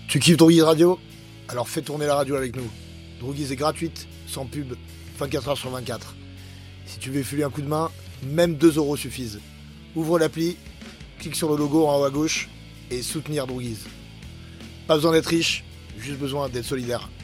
Tu kiffes Droogies Radio? Alors fais tourner la radio avec nous. Droogies est gratuite, sans pub, 24h sur 24. Si tu veux filer un coup de main, même 2€ suffisent. Ouvre l'appli, clique sur le logo en haut à gauche et soutenir Droogies. Pas besoin d'être riche, juste besoin d'être solidaire.